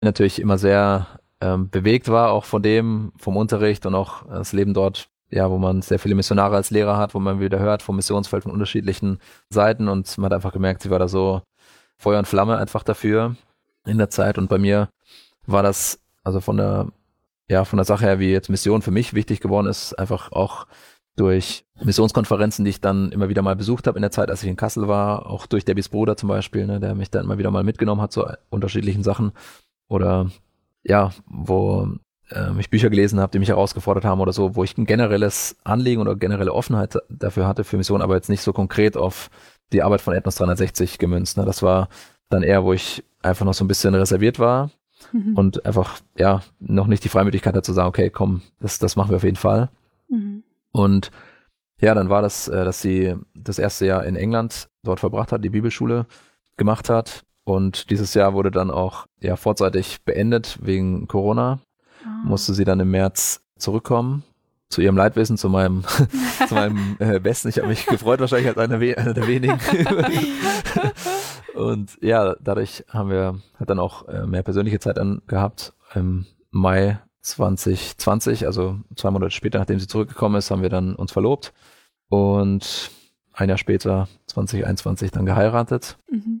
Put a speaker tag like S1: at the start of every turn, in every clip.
S1: natürlich immer sehr bewegt war, auch vom Unterricht und auch das Leben dort, ja, wo man sehr viele Missionare als Lehrer hat, wo man wieder hört vom Missionsfeld von unterschiedlichen Seiten, und man hat einfach gemerkt, sie war da so Feuer und Flamme einfach dafür in der Zeit. Und bei mir war das also von der Sache her, wie jetzt Mission für mich wichtig geworden ist, einfach auch durch Missionskonferenzen, die ich dann immer wieder mal besucht habe in der Zeit, als ich in Kassel war, auch durch Debbys Bruder zum Beispiel, ne, der mich dann immer wieder mal mitgenommen hat zu unterschiedlichen Sachen, oder ja, wo ich Bücher gelesen habe, die mich herausgefordert haben oder so, wo ich ein generelles Anliegen oder generelle Offenheit dafür hatte für Mission, aber jetzt nicht so konkret auf die Arbeit von Ethnos 360 gemünzt. Ne. Das war dann eher, wo ich einfach noch so ein bisschen reserviert war und einfach, ja, noch nicht die Freimütigkeit hat zu sagen, okay, komm, das machen wir auf jeden Fall. Und ja, dann war das, dass sie das erste Jahr in England dort verbracht hat, die Bibelschule gemacht hat. Und dieses Jahr wurde dann auch ja vorzeitig beendet wegen Corona. Musste sie dann im März zurückkommen. Zu ihrem Leidwesen, zu meinem Besten. Ich habe mich gefreut, wahrscheinlich als einer der wenigen. Und ja, dadurch hat dann auch mehr persönliche Zeit dann gehabt. Im Mai 2020, also 2 Monate später, nachdem sie zurückgekommen ist, haben wir dann uns verlobt. Und ein Jahr später, 2021, dann geheiratet.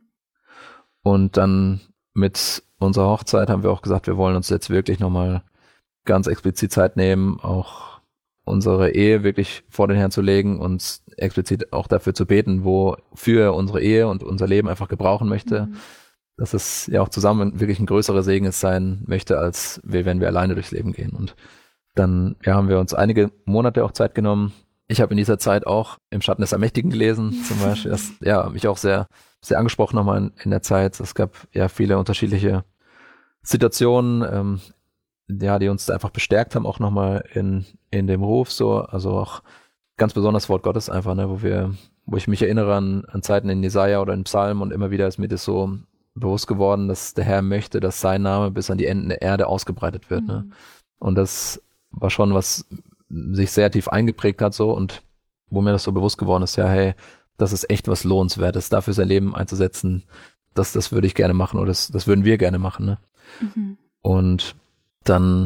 S1: Und dann mit unserer Hochzeit haben wir auch gesagt, wir wollen uns jetzt wirklich nochmal ganz explizit Zeit nehmen, auch unsere Ehe wirklich vor den Herrn zu legen und explizit auch dafür zu beten, wofür er unsere Ehe und unser Leben einfach gebrauchen möchte, dass es ja auch zusammen wirklich ein größerer Segen sein möchte, als wenn wir alleine durchs Leben gehen. Und dann haben wir uns einige Monate auch Zeit genommen. Ich habe in dieser Zeit auch im Schatten des Allmächtigen gelesen, zum Beispiel. Das mich auch sehr, sehr angesprochen nochmal in der Zeit. Es gab ja viele unterschiedliche Situationen, die uns einfach bestärkt haben, auch nochmal in dem Ruf so, also auch ganz besonders Wort Gottes einfach, ne, wo ich mich erinnere an Zeiten in Jesaja oder in Psalmen, und immer wieder ist mir das so bewusst geworden, dass der Herr möchte, dass sein Name bis an die Enden der Erde ausgebreitet wird, ne. Und das war schon, was sich sehr tief eingeprägt hat so, und wo mir das so bewusst geworden ist, ja, hey, das ist echt was Lohnenswertes, dafür sein Leben einzusetzen, das würde ich gerne machen, oder das würden wir gerne machen, ne. Und dann,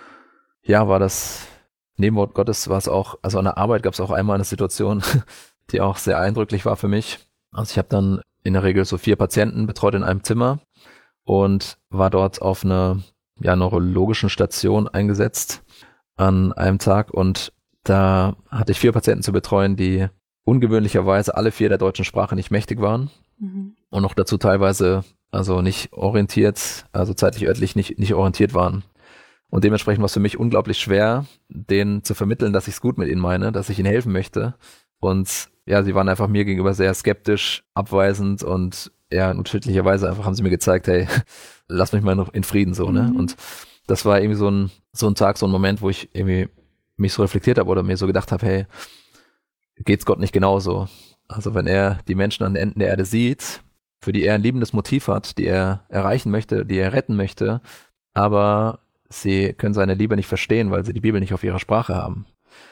S1: war das, neben Wort Gottes war es auch, also an der Arbeit gab es auch einmal eine Situation, die auch sehr eindrücklich war für mich. Also ich habe dann in der Regel so 4 Patienten betreut in einem Zimmer und war dort auf einer neurologischen Station eingesetzt an einem Tag, und da hatte ich 4 Patienten zu betreuen, die ungewöhnlicherweise alle 4 der deutschen Sprache nicht mächtig waren und noch dazu teilweise also nicht orientiert, also zeitlich örtlich nicht orientiert waren. Und dementsprechend war es für mich unglaublich schwer, denen zu vermitteln, dass ich es gut mit ihnen meine, dass ich ihnen helfen möchte. Und ja, sie waren einfach mir gegenüber sehr skeptisch, abweisend, und ja, in unterschiedlicher Weise einfach haben sie mir gezeigt, hey, lass mich mal noch in Frieden so, ne? Und das war irgendwie so ein Tag, so ein Moment, wo ich irgendwie mich so reflektiert habe oder mir so gedacht habe, hey, geht's Gott nicht genauso? Also wenn er die Menschen an den Enden der Erde sieht, für die er ein liebendes Motiv hat, die er erreichen möchte, die er retten möchte, aber sie können seine Liebe nicht verstehen, weil sie die Bibel nicht auf ihrer Sprache haben.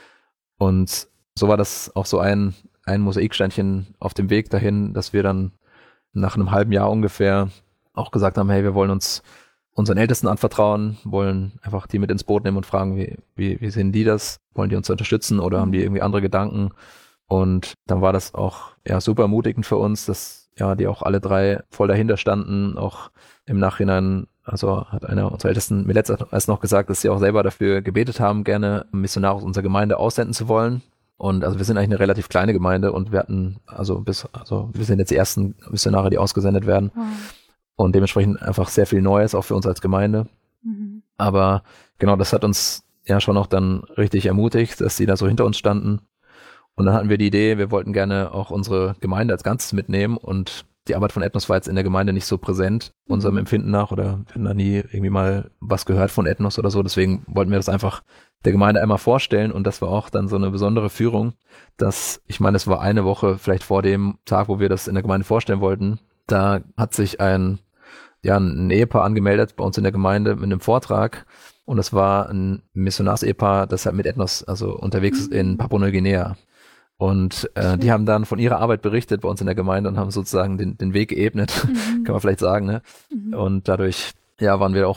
S1: Und so war das auch so ein Mosaiksteinchen auf dem Weg dahin, dass wir dann nach einem halben Jahr ungefähr auch gesagt haben, hey, wir wollen uns unseren Ältesten anvertrauen, wollen einfach die mit ins Boot nehmen und fragen, wie sehen die das? Wollen die uns unterstützen oder haben die irgendwie andere Gedanken? Und dann war das auch super ermutigend für uns, dass die auch alle 3 voll dahinter standen, auch im Nachhinein. Also hat einer unserer Ältesten mir letztens noch gesagt, dass sie auch selber dafür gebetet haben, gerne Missionare aus unserer Gemeinde aussenden zu wollen. Und also wir sind eigentlich eine relativ kleine Gemeinde, und wir hatten wir sind jetzt die ersten Missionare, die ausgesendet werden. Und dementsprechend einfach sehr viel Neues, auch für uns als Gemeinde. Aber genau, das hat uns schon auch dann richtig ermutigt, dass sie da so hinter uns standen. Und dann hatten wir die Idee, wir wollten gerne auch unsere Gemeinde als Ganzes mitnehmen, und die Arbeit von Ethnos war jetzt in der Gemeinde nicht so präsent, unserem Empfinden nach, oder wir haben da nie irgendwie mal was gehört von Ethnos oder so, deswegen wollten wir das einfach der Gemeinde einmal vorstellen, und das war auch dann so eine besondere Führung, dass, ich meine, es war eine Woche vielleicht vor dem Tag, wo wir das in der Gemeinde vorstellen wollten, da hat sich ein Ehepaar angemeldet bei uns in der Gemeinde mit einem Vortrag, und das war ein Missionarsehepaar, das halt mit Ethnos also unterwegs ist in Papua-Neuguinea. Und die haben dann von ihrer Arbeit berichtet bei uns in der Gemeinde und haben sozusagen den Weg geebnet, kann man vielleicht sagen, ne? Und dadurch ja, waren wir auch